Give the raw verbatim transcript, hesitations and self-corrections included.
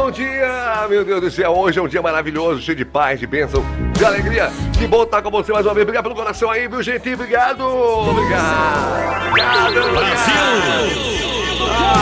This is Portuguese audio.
bom dia, meu Deus do céu. Hoje é um dia maravilhoso, cheio de paz, de bênção, de alegria. Que bom estar com você mais uma vez. Obrigado pelo coração aí, viu, gente? Obrigado. Obrigado. Obrigado. Brasil.